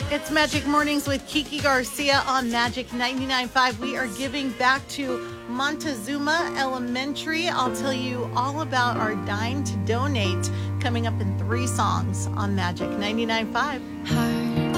It's Magic Mornings with Kiki Garcia on Magic 99.5. We are giving back to Montezuma Elementary. I'll tell you all about our Dine to Donate coming up in 3 songs on Magic 99.5.